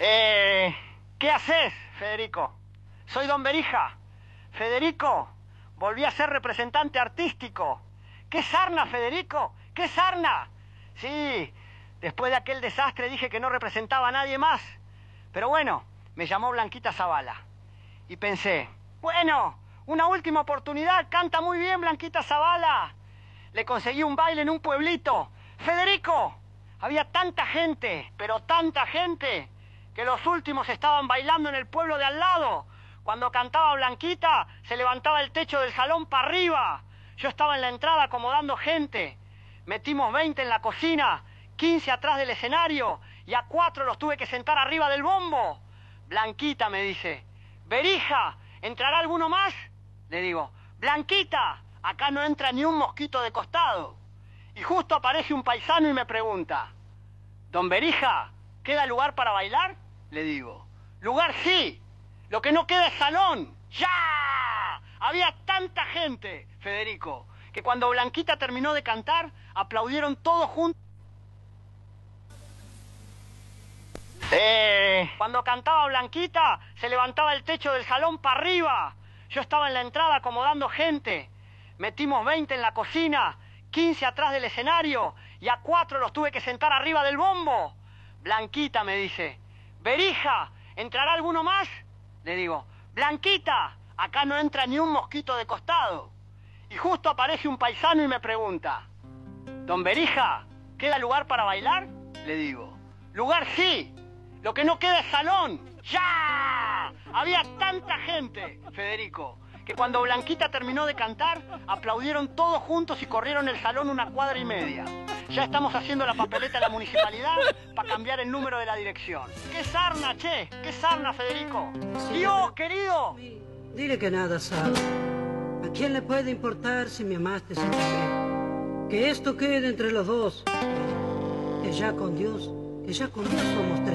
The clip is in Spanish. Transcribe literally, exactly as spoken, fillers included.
Eh, ¿Qué haces, Federico? Soy Don Berija. Federico, volví a ser representante artístico. ¿Qué sarna, Federico? ¿Qué sarna? Sí, después de aquel desastre dije que no representaba a nadie más. Pero bueno, me llamó Blanquita Zavala. Y pensé, bueno, una última oportunidad, canta muy bien Blanquita Zavala. Le conseguí un baile en un pueblito. Federico, había tanta gente, pero tanta gente, que los últimos estaban bailando en el pueblo de al lado. Cuando cantaba Blanquita, se levantaba el techo del salón para arriba. Yo estaba en la entrada acomodando gente. Metimos veinte en la cocina, quince atrás del escenario, y a cuatro los tuve que sentar arriba del bombo. Blanquita me dice, Berija, ¿entrará alguno más? Le digo, Blanquita, acá no entra ni un mosquito de costado. Y justo aparece un paisano y me pregunta, Don Berija, ¿queda lugar para bailar? Le digo, lugar sí, lo que no queda es salón. ¡Ya! Había tanta gente, Federico, que cuando Blanquita terminó de cantar, aplaudieron todos juntos. Eh, cuando cantaba Blanquita, se levantaba el techo del salón para arriba. Yo estaba en la entrada acomodando gente. Metimos veinte en la cocina, quince atrás del escenario, y a cuatro los tuve que sentar arriba del bombo. Blanquita me dice, Berija, ¿entrará alguno más? Le digo, Blanquita, acá no entra ni un mosquito de costado. Y justo aparece un paisano y me pregunta, Don Berija, ¿queda lugar para bailar? Le digo, lugar sí, lo que no queda es salón. ¡Ya! Había tanta gente, Federico, que cuando Blanquita terminó de cantar, aplaudieron todos juntos y corrieron el salón una cuadra y media. Ya estamos haciendo la papeleta de la municipalidad para cambiar el número de la dirección. ¡Qué sarna, che! ¡Qué sarna, Federico! ¡Dios, querido! Dile que nada sabe. ¿A quién le puede importar si me amaste sin querer? Que esto quede entre los dos. Que ya con Dios, que ya con Dios somos tres.